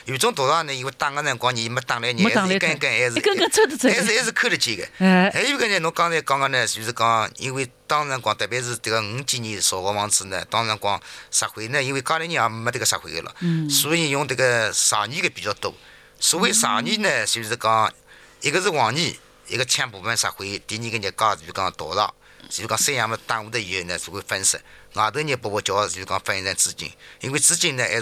有种多少呢？因为打个辰光你没打来年，还是一根抽得出来， 还是扣得起个。还有个呢，侬刚才讲个呢，就是讲，因为当辰光，特别是这个5几年造个房子呢，当辰光石灰呢，因为家里人也没这个石灰个了，所以用这个砂泥个比较多。所谓砂泥呢，就是讲一个是黄泥，一个抢部分石灰，第二个热加就是讲稻场，就是讲三样么打下头以后呢，就会分析。外头热包包叫就是讲翻译成资金，因为资金呢还是